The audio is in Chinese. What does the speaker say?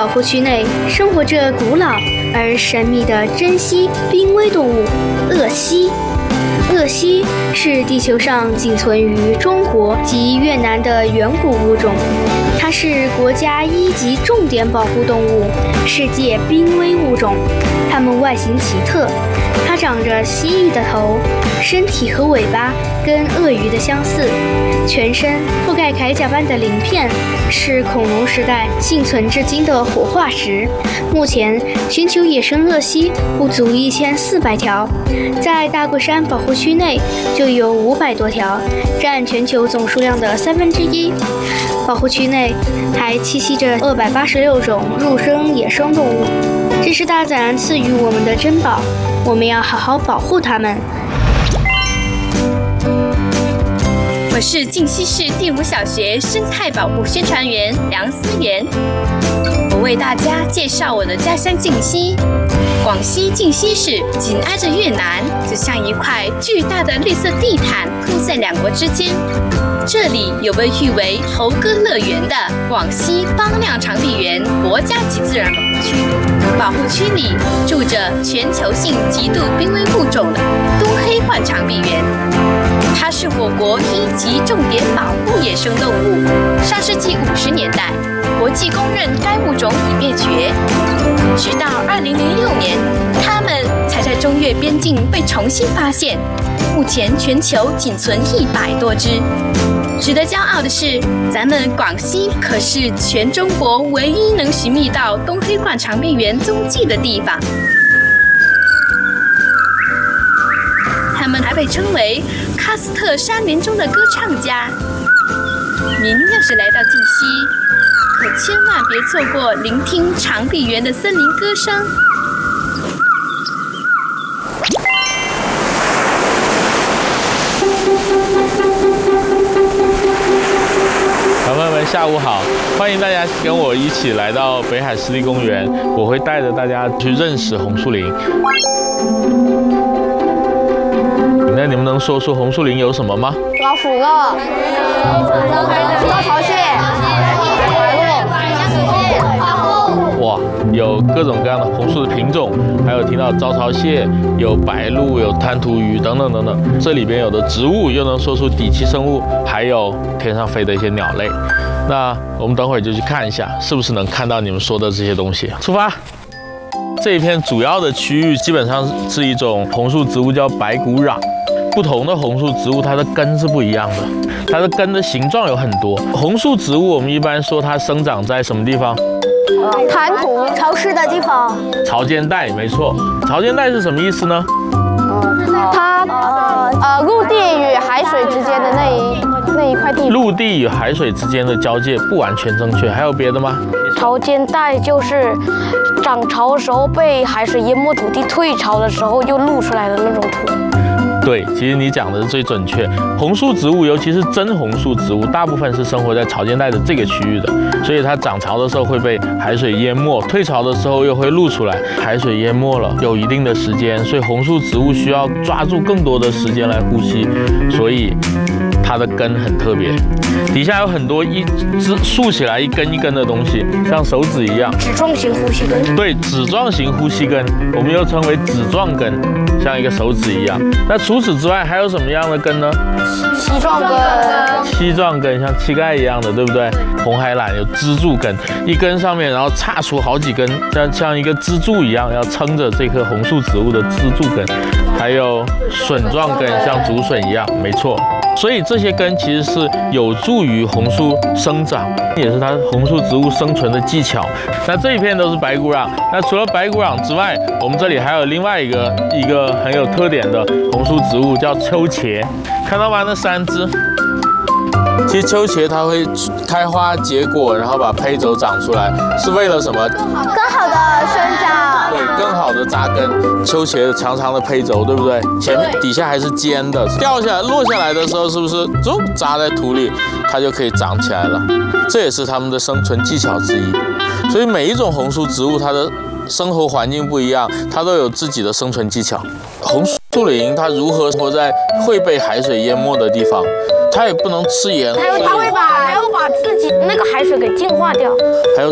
保护区内生活着古老而神秘的珍稀濒危动物鳄蜥。鳄蜥是地球上仅存于中国及越南的远古物种，它是国家1级重点保护动物，世界濒危物种。它们外形奇特，它长着蜥蜴的头，身体和尾巴跟鳄鱼的相似，全身覆盖铠甲般的鳞片，是恐龙时代幸存至今的活化石。目前全球野生鳄蜥不足1400条，在大桂山保护区内就有500多条，占全球总数量的1/3。保护区内还栖息着286种入生野生动物，这是大自然赐予我们的珍宝，我们要好好保护它们。 我是靖西市第5小学生态保护宣传员梁思源，我为大家介绍我的家乡靖西。广西靖西市紧挨着越南，就像一块巨大的绿色地毯铺在两国之间。这里有被誉为猴哥乐园的广西邦亮长臂猿国家级自然保护区，保护区里住着全球性极度濒危物种的东黑冠长臂猿，它是我国1级重点保护野生动物。上世纪50年代，国际公认该物种已灭绝，直到2006年，它们才在中越边境被重新发现。目前全球仅存100多只。值得骄傲的是，咱们广西可是全中国唯一能寻觅到东黑冠长臂猿踪迹的地方。他们还被称为喀斯特山林中的歌唱家。您要是来到靖西，可千万别错过聆听长臂猿的森林歌声。 小朋友们，下午好！欢迎大家跟我一起来到北海湿地公园，我会带着大家去认识红树林。那你们能说出红树林有什么吗？ 老鼠鳄、招潮蟹、 哇，有各种各样的红树的品种，还有听到招潮蟹，有白鹭，有滩涂鱼等等等等。这里边有的植物又能说出底栖生物，还有天上飞的一些鸟类。那我们等会儿就去看一下，是不是能看到你们说的这些东西。出发！这一片主要的区域基本上是一种红树植物，叫白骨壤。不同的红树植物，它的根是不一样的，它的根的形状有很多。红树植物我们一般说它生长在什么地方？ 滩涂潮湿的地方。 潮间带，没错。潮间带是什么意思呢？ 它陆地与海水之间的那一块地。 陆地与海水之间的交界不完全正确，还有别的吗？ 潮间带就是涨潮的时候被海水淹没土地，退潮的时候又露出来的那种土。 对，其实你讲的是最准确。红树植物，尤其是真红树植物，大部分是生活在潮间带的这个区域的，所以它涨潮的时候会被海水淹没，退潮的时候又会露出来。海水淹没了，有一定的时间，所以红树植物需要抓住更多的时间来呼吸，所以它的根很特别，底下有很多竖起来一根一根的东西，像手指一样。 指状型呼吸根。 对，指状型呼吸根，我们又称为指状根，像一个手指一样。那除此之外还有什么样的根呢？ 膝状根。 膝状根像膝盖一样的，对不对？红海榄有支柱根，一根上面然后岔出好几根，像一个支柱一样，要撑着这棵红树植物的支柱根。还有笋状根，像竹笋一样，没错。所以这些根其实是有助于红树生长，也是它红树植物生存的技巧。那这一片都是白骨壤，那除了白骨壤之外，我们这里还有另外一个很有特点的红树植物，叫秋茄，看到吗？那3只。其实秋茄它会开花结果，然后把胚轴长出来，是为了什么？ 更好的生长。 对，更好的扎根。秋茄长长的胚轴，对不对？底下还是尖的，落下来的时候，是不是扎在土里，它就可以长起来了？这也是它们的生存技巧之一。所以每一种红树植物，它的生活环境不一样，它都有自己的生存技巧。红树林它如何活在会被海水淹没的地方？它也不能吃盐， 它会把自己那个海水给净化掉。 还有